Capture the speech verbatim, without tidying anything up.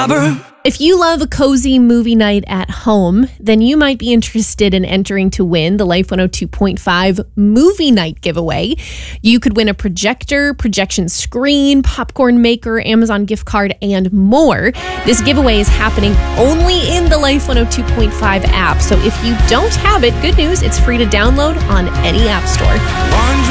Robber. If you love a cozy movie night at home, then you might be interested in entering to win the Life one oh two point five Movie Night giveaway. You could win a projector, projection screen, popcorn maker, Amazon gift card, and more. This giveaway is happening only in the Life one oh two point five app. So if you don't have it, good news, it's free to download on any app store. One